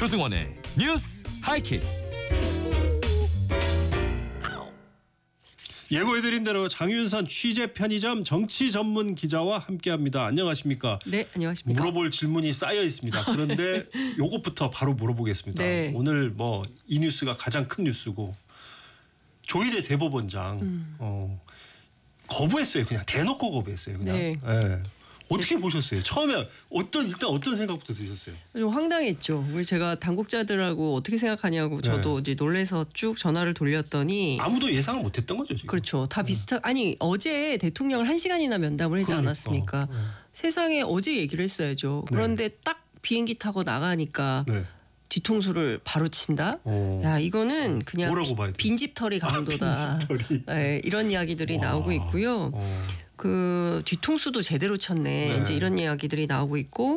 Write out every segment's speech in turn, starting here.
조승원의 뉴스 하이킥. 예고해드린 대로 장윤선 취재 편의점 정치 전문 기자와 함께합니다. 안녕하십니까? 네, 안녕하십니까? 물어볼 질문이 쌓여 있습니다. 그런데 요것부터 바로 물어보겠습니다. 네. 오늘 뭐 이 뉴스가 가장 큰 뉴스고 조희대 대법원장 거부했어요. 그냥 대놓고 거부했어요. 그냥. 네. 네. 어떻게 보셨어요? 처음에 일단 어떤 생각부터 드셨어요? 좀 황당했죠. 우리 제가 당국자들하고 어떻게 생각하냐고 저도 이제 놀래서 쭉 전화를 돌렸더니 아무도 예상을 못했던 거죠 지금. 그렇죠. 다 비슷한. 아니 어제 대통령을 1시간이나 면담을 하지 않았습니까? 세상에 어제 얘기를 했어야죠. 그런데 딱 비행기 타고 나가니까 뒤통수를 바로 친다. 야 이거는 그냥 뭐라고 봐야 돼? 빈집털이 강도다. 빈집털이. 네, 이런 이야기들이 나오고 있고요. 그 뒤통수도 제대로 쳤네. 이제 이런 이야기들이 나오고 있고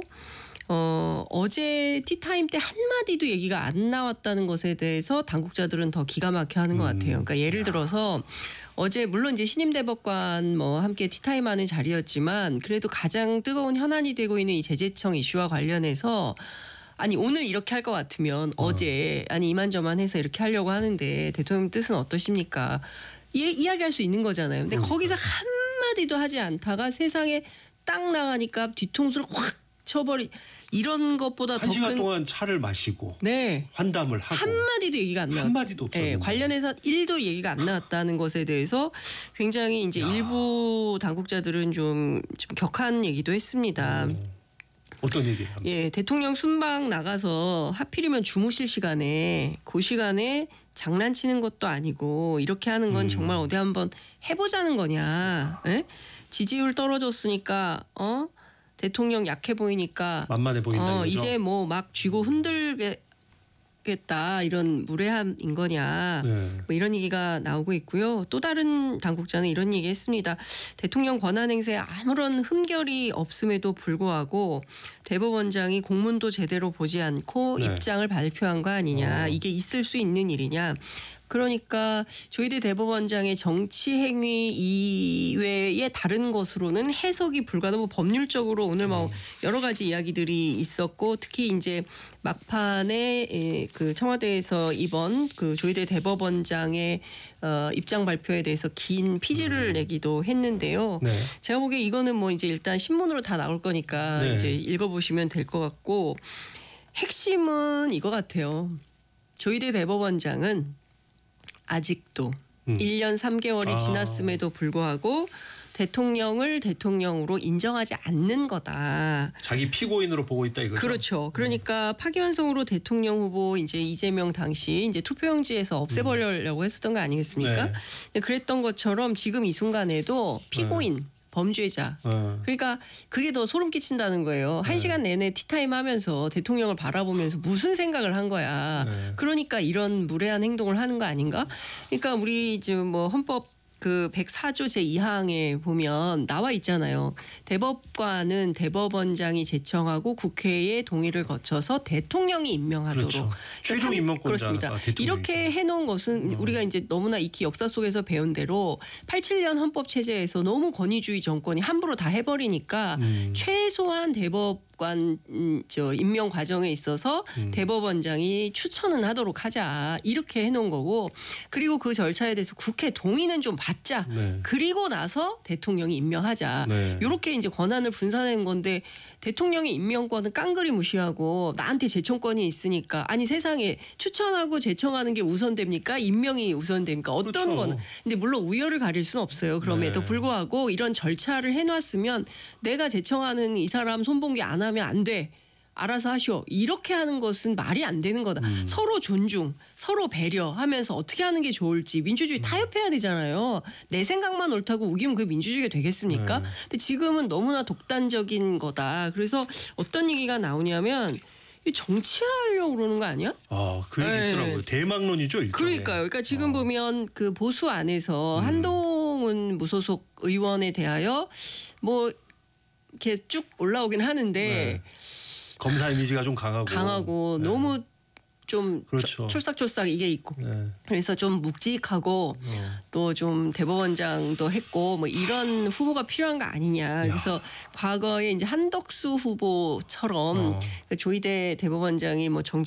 어제 티타임 때 한마디도 얘기가 안 나왔다는 것에 대해서 당국자들은 더 기가 막혀 하는 것 같아요. 그러니까 예를 들어서 어제 물론 이제 신임 대법관 뭐 함께 티타임하는 자리였지만 그래도 가장 뜨거운 현안이 되고 있는 이 제재청 이슈와 관련해서 아니 오늘 이렇게 할 것 같으면 어제 아니 이만저만 해서 이렇게 하려고 하는데 대통령 뜻은 어떠십니까? 이야기할 수 있는 거잖아요. 근데 거기서 한마디도 하지 않다가 세상에 딱 나가니까 뒤통수를 확 쳐버리 이런 것보다 더 큰 1시간 동안 차를 마시고 환담을 하고 한마디도 얘기가 안 나왔. 한마디도 없었는데. 네, 관련해서 1도 얘기가 안 나왔다는 것에 대해서 굉장히 이제 일부 당국자들은 좀 격한 얘기도 했습니다. 어떤 얘기예요? 예, 대통령 순방 나가서 하필이면 주무실 시간에 그 시간에 장난치는 것도 아니고 이렇게 하는 건 정말 어디 한번 해보자는 거냐. 예? 지지율 떨어졌으니까 대통령 약해 보이니까 만만해 보인다. 이제 뭐 막 쥐고 흔들겠다 이런 무례함인 거냐. 뭐 이런 얘기가 나오고 있고요. 또 다른 당국자는 이런 얘기했습니다. 대통령 권한 행사에 아무런 흠결이 없음에도 불구하고 대법원장이 공문도 제대로 보지 않고 입장을 발표한 거 아니냐. 이게 있을 수 있는 일이냐. 그러니까 조희대 대법원장의 정치 행위 이외의 다른 것으로는 해석이 불가능. 뭐 법률적으로 오늘 뭐 여러 가지 이야기들이 있었고 특히 이제 막판에 그 청와대에서 이번 그 조희대 대법원장의 입장 발표에 대해서 긴 피지를 내기도 했는데요. 제가 보기에 이거는 뭐 이제 일단 신문으로 다 나올 거니까 이제 읽어보시면 될 것 같고 핵심은 이거 같아요. 조희대 대법원장은 아직도 1년 3개월이 지났음에도 불구하고 대통령을 대통령으로 인정하지 않는 거다. 자기 피고인으로 보고 있다 이거죠. 그렇죠. 그러니까 파기환송으로 대통령 후보 이제 이재명 당시 이제 투표용지에서 없애버리려고 했었던 거 아니겠습니까? 그랬던 것처럼 지금 이 순간에도 피고인. 범죄자. 그러니까 그게 더 소름 끼친다는 거예요. 1시간 내내 티타임 하면서 대통령을 바라보면서 무슨 생각을 한 거야. 그러니까 이런 무례한 행동을 하는 거 아닌가? 그러니까 우리 지금 뭐 헌법 그 104조 제2항에 보면 나와 있잖아요. 대법관은 대법원장이 제청하고 국회의 동의를 거쳐서 대통령이 임명하도록. 그렇죠. 최종 임명권자가 그렇습니다. 이렇게 해놓은 것은 우리가 이제 너무나 익히 역사 속에서 배운 대로 87년 헌법 체제에서 너무 권위주의 정권이 함부로 다 해버리니까 최소한 대법관 임명 과정에 있어서 대법원장이 추천은 하도록 하자 이렇게 해놓은 거고 그리고 그 절차에 대해서 국회 동의는 좀 받자. 그리고 나서 대통령이 임명하자. 이렇게 이제 권한을 분산하는 건데 대통령의 임명권은 깡그리 무시하고 나한테 제청권이 있으니까 아니 세상에 추천하고 제청하는 게 우선됩니까? 임명이 우선됩니까? 어떤 거는. 근데 물론 우열을 가릴 수는 없어요. 그럼에도 불구하고 이런 절차를 해놨으면 내가 제청하는 이 사람 손봉기 안 하면 안 돼. 알아서 하시오. 이렇게 하는 것은 말이 안 되는 거다. 서로 존중, 서로 배려하면서 어떻게 하는 게 좋을지 민주주의 타협해야 되잖아요. 내 생각만 옳다고 우기면 그게 민주주의가 되겠습니까? 근데 지금은 너무나 독단적인 거다. 그래서 어떤 얘기가 나오냐면 정치하려고 그러는 거 아니야? 그 얘기 있더라고요. 대망론이죠. 일종의. 그러니까요. 그러니까 지금 보면 그 보수 안에서 한동훈 무소속 의원에 대하여 뭐 이렇게 쭉 올라오긴 하는데 검사 이미지가 좀 강하고 너무 좀 그렇죠. 촐싹촐싹 이게 있고 그래서 좀 묵직하고 또 좀 대법원장도 했고 뭐 이런 후보가 필요한 거 아니냐. 그래서 과거에 이제 한덕수 후보처럼 조희대 대법원장이 뭐